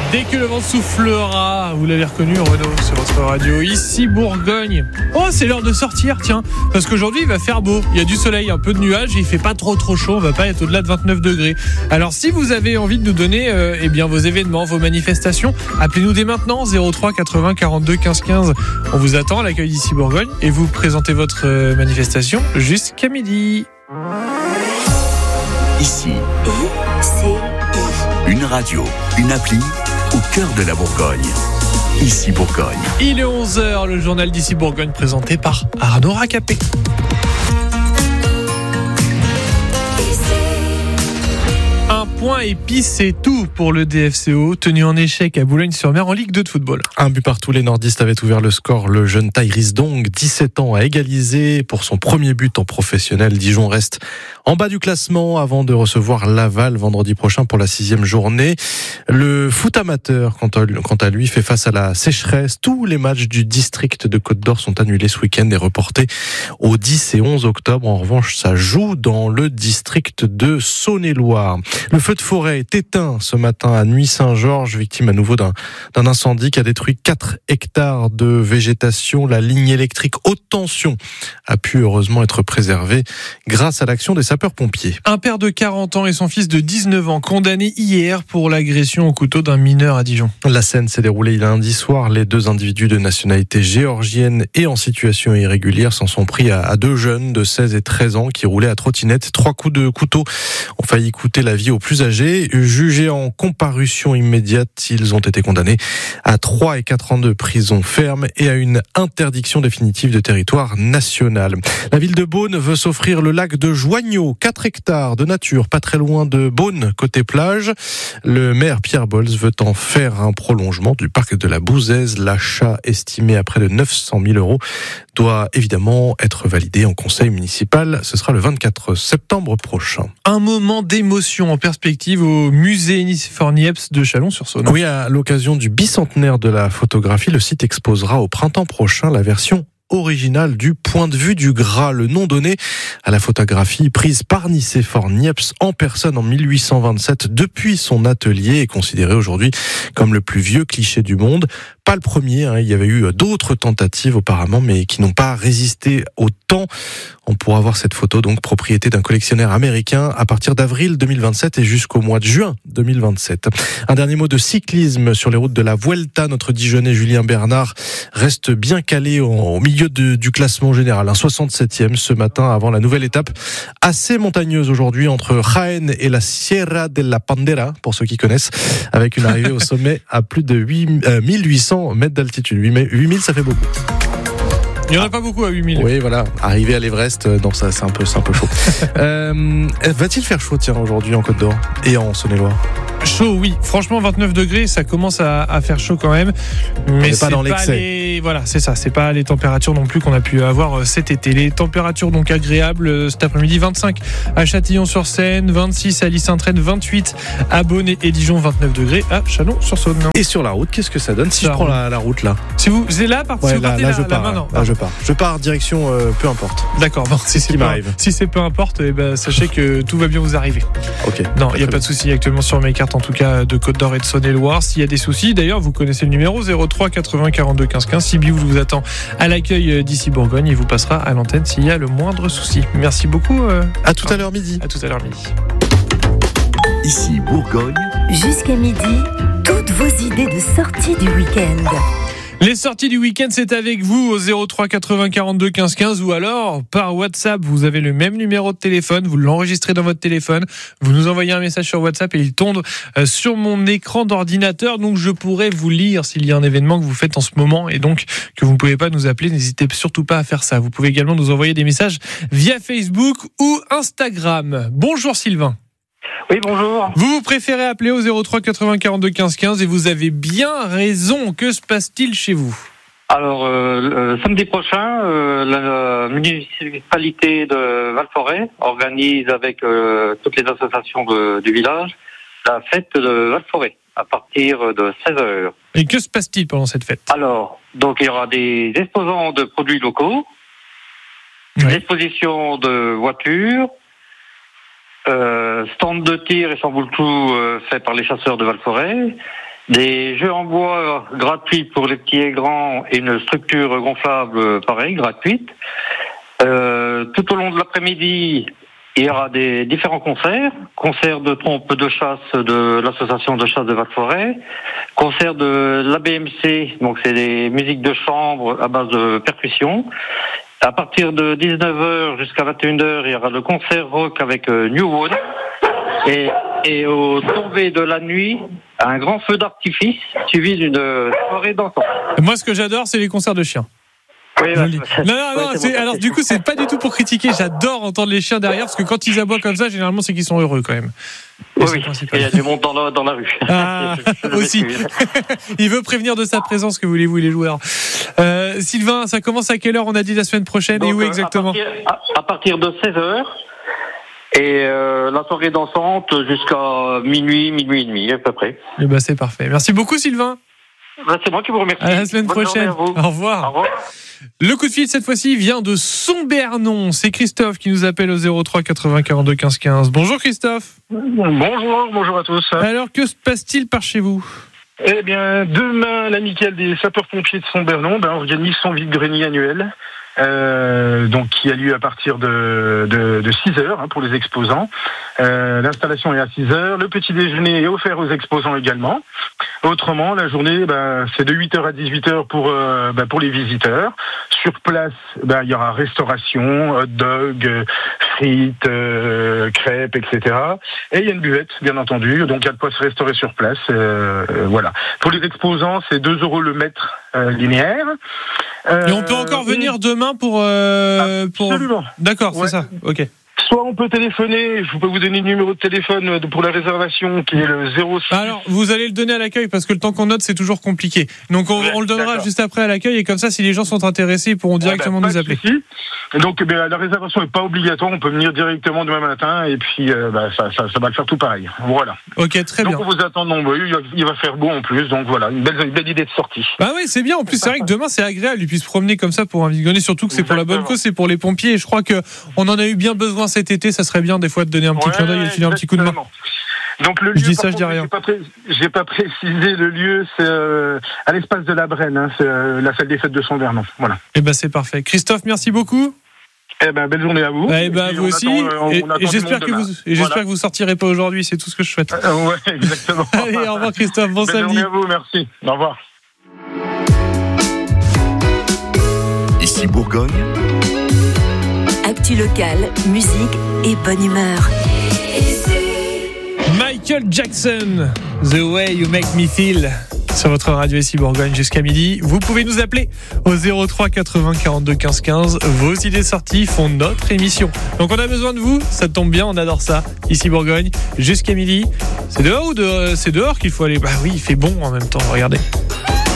Dès que le vent soufflera, vous l'avez reconnu, Renaud, sur votre radio. Ici Bourgogne. Oh, c'est l'heure de sortir, tiens. Parce qu'aujourd'hui, il va faire beau. Il y a du soleil, un peu de nuages, et il fait pas trop chaud. On va pas être au-delà de 29 degrés. Alors, si vous avez envie de nous donner vos événements, vos manifestations, appelez-nous dès maintenant, 03 80 42 15 15. On vous attend à l'accueil d'Ici Bourgogne et vous présentez votre manifestation jusqu'à midi. Ici, une radio, une appli au cœur de la Bourgogne. Ici Bourgogne. Il est 11h, le journal d'Ici Bourgogne présenté par Arnaud Racapé. Un point et puis c'est tout pour le DFCO, tenu en échec à Boulogne-sur-Mer en Ligue 2 de football. Un but partout, les nordistes avaient ouvert le score. Le jeune Tyrese Dong, 17 ans, a égalisé pour son premier but en professionnel. Dijon reste en bas du classement avant de recevoir Laval vendredi prochain pour la 6e journée. Le foot amateur, quant à lui, fait face à la sécheresse. Tous les matchs du district de Côte-d'Or sont annulés ce week-end et reportés au 10 et 11 octobre. En revanche, ça joue dans le district de Saône-et-Loire. Le feu de forêt est éteint ce matin à Nuits-Saint-Georges, victime à nouveau d'un incendie qui a détruit 4 hectares de végétation. La ligne électrique haute tension a pu heureusement être préservée grâce à l'action des sapeurs-pompiers. Un père de 40 ans et son fils de 19 ans condamnés hier pour l'agression au couteau d'un mineur à Dijon. La scène s'est déroulée lundi soir. Les deux individus de nationalité géorgienne et en situation irrégulière s'en sont pris à deux jeunes de 16 et 13 ans qui roulaient à trottinette. 3 coups de couteau ont failli coûter la vie aux plus âgés. Jugés en comparution immédiate, ils ont été condamnés à 3 et 4 ans de prison ferme et à une interdiction définitive de territoire national. La ville de Beaune veut s'offrir le lac de Joigneau, 4 hectares de nature, pas très loin de Beaune, côté plage. Le maire Pierre Bolz veut en faire un prolongement du parc de la Bouzaise. L'achat, estimé à près de 900 000 € doit évidemment être validé en conseil municipal. Ce sera le 24 septembre prochain. Un moment d'émotion en perspective au musée Nicéphore Niepce de Chalon-sur-Saône. Oui, à l'occasion du bicentenaire de la photographie, le site exposera au printemps prochain la version originale du point de vue du Gras, le nom donné à la photographie prise par Nicéphore Niepce en personne en 1827 depuis son atelier, est considéré aujourd'hui comme le plus vieux cliché du monde. Pas le premier, il y avait eu d'autres tentatives auparavant, mais qui n'ont pas résisté au temps. On pourra voir cette photo, donc propriété d'un collectionneur américain, à partir d'avril 2027 et jusqu'au mois de juin 2027. Un dernier mot de cyclisme sur les routes de la Vuelta. Notre Dijonnais Julien Bernard reste bien calé au milieu du classement général. Un 67e ce matin avant la nouvelle étape, assez montagneuse aujourd'hui entre Jaén et la Sierra de la Pandera, pour ceux qui connaissent, avec une arrivée au sommet à plus de 1800 mètres d'altitude. 8000, ça fait beaucoup. Il n'y en a pas beaucoup à 8000. Oui, voilà. Arriver à l'Everest, non, ça, c'est un peu chaud. Va-t-il faire chaud, tiens, aujourd'hui en Côte d'Or et en Saône-et-Loire? Chaud, oui. Franchement, 29 degrés, ça commence à faire chaud quand même. Mais c'est pas dans l'excès. Voilà, c'est ça. C'est pas les températures non plus qu'on a pu avoir cet été. Les températures donc agréables cet après-midi. 25 à Châtillon-sur-Seine, 26 à Lys-Saint-Traine, 28 à Beaune et Dijon, 29 degrés à Chalon-sur-Saône. Et sur la route, qu'est-ce que ça donne si je prends la route là? Si vous êtes là, ouais, si vous partez là, je pars. maintenant. Là, je pars direction peu importe. D'accord. Bon, si c'est peu importe, sachez que tout va bien vous arriver. Ok. Non, il n'y a pas de souci actuellement sur mes cartes, en tout cas de Côte d'Or et de Saône-et-Loire. S'il y a des soucis, d'ailleurs, vous connaissez le numéro 03 80 42 15 15. Sibiu vous attend à l'accueil d'Ici Bourgogne et vous passera à l'antenne s'il y a le moindre souci. Merci beaucoup. À tout à l'heure midi. À tout à l'heure midi. Ici Bourgogne. Jusqu'à midi, toutes vos idées de sortie du week-end. Les sorties du week-end, c'est avec vous au 03 80 42 15 15 ou alors par WhatsApp. Vous avez le même numéro de téléphone, vous l'enregistrez dans votre téléphone, vous nous envoyez un message sur WhatsApp et il tombe sur mon écran d'ordinateur. Donc je pourrais vous lire s'il y a un événement que vous faites en ce moment et donc que vous ne pouvez pas nous appeler. N'hésitez surtout pas à faire ça. Vous pouvez également nous envoyer des messages via Facebook ou Instagram. Bonjour Sylvain. Oui, bonjour. Vous préférez appeler au 03 80 42 15 15 et vous avez bien raison. Que se passe-t-il chez vous ? Alors, samedi prochain, la municipalité de Val-Forêt organise avec toutes les associations du village la fête de Val-Forêt à partir de 16h. Et que se passe-t-il pendant cette fête ? Alors, donc il y aura des exposants de produits locaux, une exposition de voitures, stand de tir et chamboule-tout fait par les chasseurs de Val-Forêt, Des jeux en bois gratuits pour les petits et grands et une structure gonflable pareil, gratuite. Tout au long de l'après-midi, il y aura des différents concerts. Concert de trompe de chasse de l'association de chasse de Val-Forêt. Concert de l'ABMC, donc c'est des musiques de chambre à base de percussion. À partir de 19h jusqu'à 21h, il y aura le concert rock avec New Wood. Et au tombé de la nuit, un grand feu d'artifice suivi d'une soirée dansante. Moi, ce que j'adore, c'est les concerts de chiens. Oui, Non, alors du coup, c'est pas du tout pour critiquer. J'adore entendre les chiens derrière, parce que quand ils aboient comme ça, généralement, c'est qu'ils sont heureux quand même. Oui, il y a du monde dans la rue. Ah, aussi. Il veut prévenir de sa présence, que voulez-vous, les joueurs. Sylvain, ça commence à quelle heure, on a dit, la semaine prochaine? Donc, et où exactement? À partir de 16h. Et la soirée dansante jusqu'à minuit et demi, à peu près. Eh ben, c'est parfait. Merci beaucoup, Sylvain. C'est moi qui vous remercie. À la semaine prochaine. Au revoir. Au revoir. Le coup de fil, cette fois-ci, vient de Sombernon. C'est Christophe qui nous appelle au 03 80 42 15 15. Bonjour Christophe. Bonjour à tous. Alors, que se passe-t-il par chez vous? Eh bien, demain, l'amicale des sapeurs-pompiers de Sombernon organise son vide-grenier annuel. Donc qui a lieu à partir de 6h pour les exposants. L'installation est à 6h. Le petit déjeuner est offert aux exposants également. Autrement, la journée, c'est de 8h à 18h pour les visiteurs. Sur place, il y aura restauration, hot dog, frites, crêpes, etc. Et il y a une buvette, bien entendu. Donc il y a de quoi se restaurer sur place. Voilà. Pour les exposants, c'est 2 € le mètre linéaire. Et on peut encore venir demain pour... Absolument. D'accord, c'est ça. Ok. Soit on peut téléphoner, je peux vous donner le numéro de téléphone pour la réservation qui est le 06. Alors, vous allez le donner à l'accueil parce que le temps qu'on note, c'est toujours compliqué. Donc, on le donnera d'accord. juste après à l'accueil et comme ça, si les gens sont intéressés, ils pourront directement nous appeler. Et donc, la réservation n'est pas obligatoire, on peut venir directement demain matin et puis ça va le faire tout pareil. Voilà. Ok, très bien. Donc, on vous attend nombreux, il va faire beau en plus, donc voilà, une belle idée de sortie. Bah oui, c'est bien. En plus, c'est vrai que demain, c'est agréable. Ils puissent se promener comme ça pour un vide-grenier, surtout que c'est pour la bonne cause, c'est pour les pompiers. Et je crois qu'on en a eu bien besoin cet été. Ça serait bien des fois de donner un petit clin d'œil et de filer un petit coup de main. Donc le lieu, je dis ça, je dis rien. J'ai pas précisé le lieu, c'est à l'espace de la Brenne, c'est la salle des fêtes de Sombernon. Voilà. Et c'est parfait. Christophe, merci beaucoup. Belle journée à vous. Vous aussi. Et j'espère que vous sortirez pas aujourd'hui. C'est tout ce que je souhaite. Ouais, exactement. Allez, au revoir Christophe. Bon samedi. Belle journée à vous. Merci. Au revoir. Ici Bourgogne. Actu locale, musique et bonne humeur. Michael Jackson, The Way You Make Me Feel. Sur votre radio ici Bourgogne jusqu'à midi. Vous pouvez nous appeler au 03 80 42 15 15. Vos idées sorties font notre émission. Donc on a besoin de vous, ça tombe bien, on adore ça. Ici Bourgogne jusqu'à midi. C'est dehors ou c'est dehors qu'il faut aller? Bah oui, il fait bon en même temps, regardez.